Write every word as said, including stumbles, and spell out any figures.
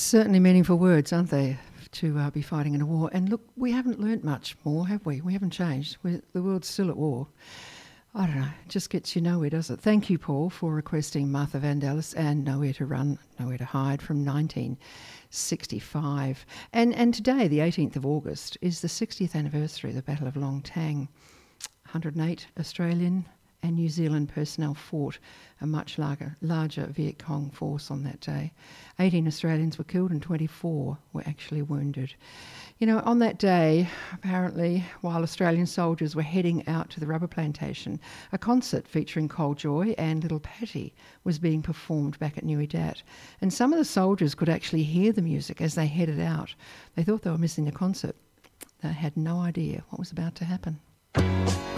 certainly meaningful words, aren't they, to uh, be fighting in a war. And look, we haven't learnt much more, have we? We haven't changed. We're, the world's still at war. I don't know, it just gets you nowhere, does it? Thank you, Paul, for requesting Martha Vandellis and Nowhere to Run, Nowhere to Hide from nineteen sixty-five. And and today, the eighteenth of August, is the sixtieth anniversary of the Battle of Long Tang. one hundred eight Australian and New Zealand personnel fought a much larger, larger Viet Cong force on that day. eighteen Australians were killed and twenty-four were actually wounded. You know, on that day, apparently, while Australian soldiers were heading out to the rubber plantation, a concert featuring Col Joy and Little Pattie was being performed back at Nui Dat. And some of the soldiers could actually hear the music as they headed out. They thought they were missing the concert. They had no idea what was about to happen.